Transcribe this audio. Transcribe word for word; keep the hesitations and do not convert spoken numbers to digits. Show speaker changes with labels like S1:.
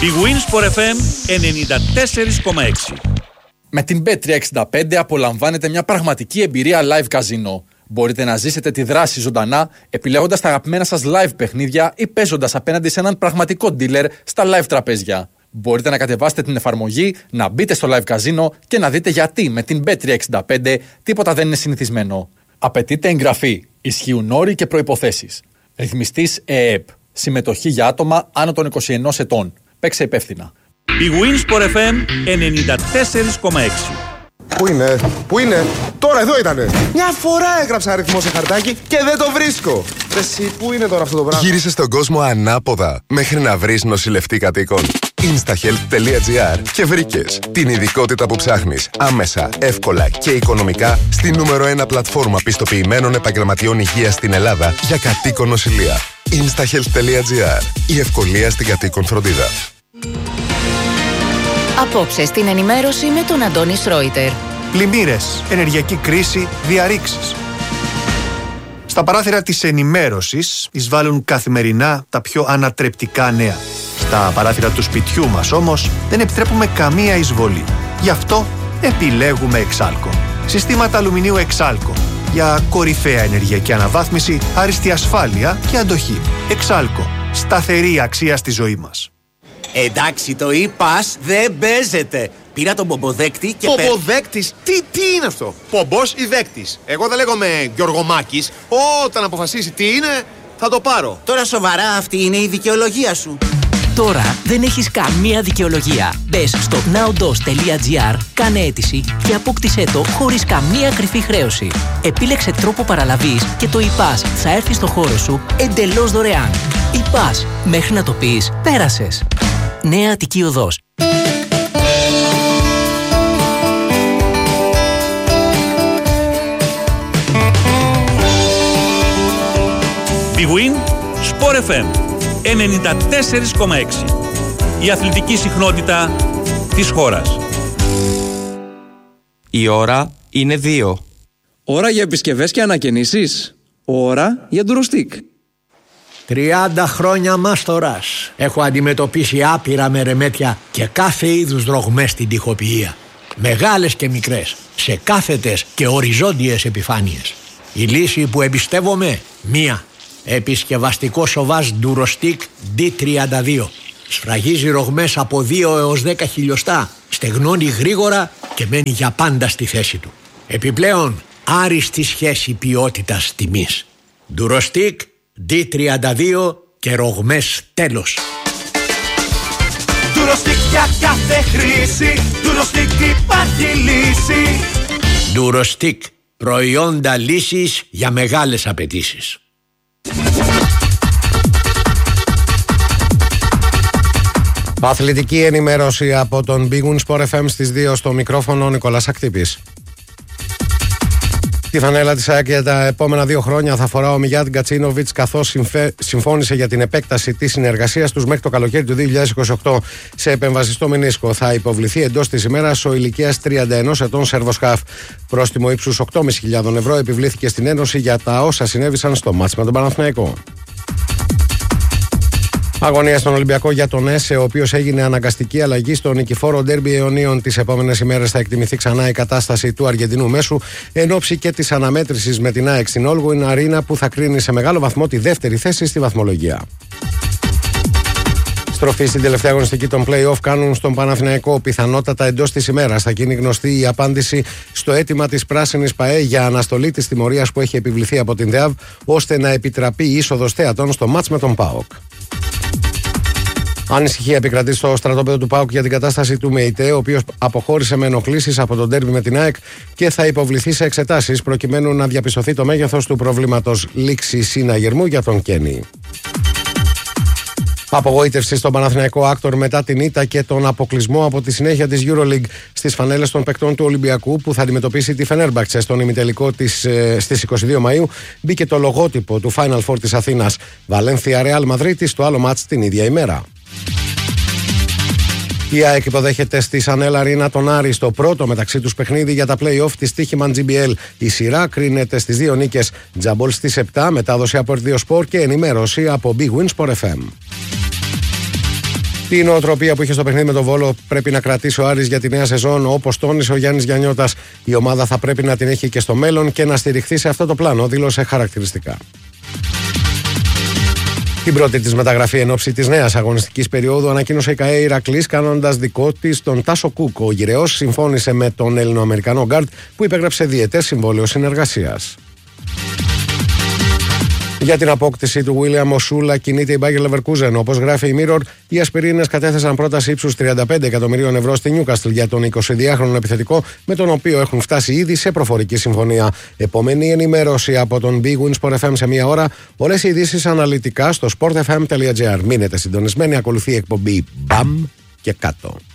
S1: Big Win Sport εφ εμ ενενήντα τέσσερα κόμμα έξι.
S2: Με την μπετ τριακόσια εξήντα πέντε απολαμβάνετε μια πραγματική εμπειρία live καζίνο. Μπορείτε να ζήσετε τη δράση ζωντανά, επιλέγοντας τα αγαπημένα σας live παιχνίδια ή παίζοντας απέναντι σε έναν πραγματικό dealer στα live τραπέζια. Μπορείτε να κατεβάσετε την εφαρμογή, να μπείτε στο live καζίνο και να δείτε γιατί με την μπετ τριακόσια εξήντα πέντε τίποτα δεν είναι συνηθισμένο. Απαιτείται εγγραφή. Ισχύουν όροι και προϋποθέσεις. Ρυθμιστής ΕΕΠ. Συμμετοχή για άτομα άνω των είκοσι ενός ετών. Παίξε υπεύθυνα.
S1: Big Win Sport εφ εμ ενενήντα τέσσερα κόμμα έξι.
S3: Πού είναι, πού είναι, τώρα εδώ ήτανε. Μια φορά έγραψα αριθμό σε χαρτάκι και δεν το βρίσκω. Εσύ, πού είναι τώρα αυτό το πράγμα?
S4: Γύρισε στον κόσμο ανάποδα μέχρι να βρεις νοσηλευτή κατοίκων. instahealth τελεία gr και βρήκες την ειδικότητα που ψάχνεις άμεσα, εύκολα και οικονομικά στη νούμερο ένα πλατφόρμα πιστοποιημένων επαγγελματιών υγείας στην Ελλάδα για κατοίκον νοσηλεία. instahealth τελεία gr. Η ευκολία στην κατοίκον φροντίδα.
S5: Απόψε στην ενημέρωση με τον Αντώνη Σρόιτερ.
S6: Πλημμύρες, ενεργειακή κρίση, διαρρήξεις. Στα παράθυρα της ενημέρωσης εισβάλλουν καθημερινά τα πιο ανατρεπτικά νέα. Στα παράθυρα του σπιτιού μας όμως δεν επιτρέπουμε καμία εισβολή. Γι' αυτό επιλέγουμε Εξάλκο. Συστήματα αλουμινίου Εξάλκο. Για κορυφαία ενεργειακή αναβάθμιση, άριστη ασφάλεια και αντοχή. Εξάλκο. Σταθερή αξία στη ζωή μας.
S7: Εντάξει, το e-pass δεν παίζεται. Πήρα τον πομποδέκτη και...
S3: Πομποδέκτης, τι, τι είναι αυτό? Πομπός ή δέκτης? Εγώ δεν λέγομαι Γιωργομάκης. Όταν αποφασίσει τι είναι, θα το πάρω.
S7: Τώρα σοβαρά, αυτή είναι η δικαιολογία σου?
S8: Τώρα δεν έχεις καμία δικαιολογία. Μπες στο ναουντος τελεία gr, κάνε αίτηση και απόκτησέ το χωρίς καμία κρυφή χρέωση. Επίλεξε τρόπο παραλαβής και το e-pass θα έρθει στο χώρο σου εντελώς δωρεάν. e-pass, μέχρι να το πεις, πέρασες. Νέα Αττική Οδός.
S1: Big Win Sport εφ εμ ενενήντα τέσσερα κόμμα έξι. Η αθλητική συχνότητα της χώρας.
S9: Η ώρα είναι δύο.
S10: Ώρα για επισκευές και ανακαινήσεις. Ώρα για ντουροστικ.
S11: τριάντα χρόνια μάστορας. Έχω αντιμετωπίσει άπειρα μερεμέτια και κάθε είδους δρογμές στην τοιχοποιία. Μεγάλες και μικρές, σε κάθετες και οριζόντιες επιφάνειες. Η λύση που εμπιστεύομαι, μία. Επισκευαστικό σοβάζ ντουροστικ ντι τριάντα δύο. Σφραγίζει ρογμές από δύο έως δέκα χιλιοστά. Στεγνώνει γρήγορα και μένει για πάντα στη θέση του. Επιπλέον, άριστη σχέση ποιότητας τιμής. Ντουροστικ ντι τριάντα δύο και ρογμές τέλος.
S12: Ντουροστικ για κάθε χρήση. Ντουροστικ υπάρχει λύση.
S11: Ντουροστικ, προϊόντα λύσης για μεγάλες απαιτήσεις.
S13: Αθλητική ενημέρωση από τον Big Win Sport εφ εμ στις δύο, στο μικρόφωνο Νικόλας Ακτύπης. Τη φανέλα της ΑΕΚ για τα επόμενα δύο χρόνια θα φορά ο Μιγιάτ Γκατσίνοβιτς, καθώς συμφε... συμφώνησε για την επέκταση της συνεργασίας τους μέχρι το καλοκαίρι του δύο χιλιάδες είκοσι οκτώ σε επεμβαστικό μενίσκο. Θα υποβληθεί εντός της ημέρας ο ηλικίας τριάντα ενός ετών Σέρβος χαφ. Πρόστιμο ύψους οκτώ χιλιάδες πεντακόσια ευρώ επιβλήθηκε στην Ένωση για τα όσα συνέβησαν στο μάτς με τον Παναθηναϊκό. Αγωνία στον Ολυμπιακό για τον ΕΣΕ, ο οποίος έγινε αναγκαστική αλλαγή στο νικηφόρο ντέρμπι αιωνίων. Τις επόμενες ημέρες θα εκτιμηθεί ξανά η κατάσταση του Αργεντινού μέσου εν ώψη και της αναμέτρησης με την ΑΕΚ στην Όλγουιν Αρίνα, που θα κρίνει σε μεγάλο βαθμό τη δεύτερη θέση στη βαθμολογία. Στροφή στην τελευταία αγωνιστική των play-off κάνουν στον Παναθηναϊκό. Πιθανότατα εντός της ημέρας θα γίνει γνωστή η απάντηση στο αίτημα της Πράσινης ΠΑΕ για αναστολή της τιμωρίας που έχει επιβληθεί από την ΔΕΑΒ, ώστε να επιτραπεί η είσοδος θεατών στο μάτς με τον ΠΑΟΚ. Ανησυχία επικρατεί στο στρατόπεδο του ΠΑΟΚ για την κατάσταση του ΜΕΙΤΕ, ο οποίος αποχώρησε με ενοχλήσεις από τον ντέρμπι με την ΑΕΚ και θα υποβληθεί σε εξετάσεις προκειμένου να διαπιστωθεί το μέγεθος του προβλήματος λήξη συναγερμού για τον Κένι. Απογοήτευση στον Παναθηναϊκό Άκτορ μετά την ήττα και τον αποκλεισμό από τη συνέχεια της EuroLeague στις φανέλες των παικτών του Ολυμπιακού, που θα αντιμετωπίσει τη Φενέρμπαξε στον ημιτελικό της, ε, στις είκοσι δύο Μαΐου, μπήκε το λογότυπο του Final Four της Αθήνας. Βαλένθια Ρεάλ Μαδρίτης, το άλλο μάτς την ίδια ημέρα. Η ΑΕΚ υποδέχεται στη Σανέλ Αρίνα τον Άρη στο πρώτο μεταξύ τους παιχνίδι για τα play-off της Τύχημαν τζι μπι ελ. Η σειρά κρίνεται στις δύο νίκες. Τζαμπόλ στις επτά, μετάδοση από Ερτ δύο Σπορ και ενημέρωση από Big Win Sport εφ εμ. Τη νοοτροπία που είχε στο παιχνίδι με τον Βόλο πρέπει να κρατήσει ο Άρης για τη νέα σεζόν. Όπως τόνισε ο Γιάννης Γιαννιώτας, η ομάδα θα πρέπει να την έχει και στο μέλλον και να στηριχθεί σε αυτό το πλάνο, δήλωσε χαρακτηριστικά. Την πρώτη της μεταγραφή εν ώψη της νέας αγωνιστικής περίοδου ανακοίνωσε η ΚΑΕ Ηρακλής, κάνοντας δικό της τον Τάσο Κούκο. Ο Γυραιός συμφώνησε με τον Έλληνο-Αμερικανό γκάρντ που υπέγραψε διετές συμβόλαιο συνεργασίας. Για την απόκτηση του William Osula κινείται η Bayer Leverkusen. Όπως γράφει η Mirror, οι Ασπιρίνες κατέθεσαν πρόταση ύψους τριάντα πέντε εκατομμυρίων ευρώ στη Newcastle για τον εικοσιδυάχρονο επιθετικό, με τον οποίο έχουν φτάσει ήδη σε προφορική συμφωνία. Επόμενη ενημέρωση από τον Big Win Sport εφ εμ σε μία ώρα. Όλες οι ειδήσεις αναλυτικά στο sport f m τελεία g r. Μείνετε συντονισμένοι, ακολουθεί η εκπομπή Μπαμ και κάτω.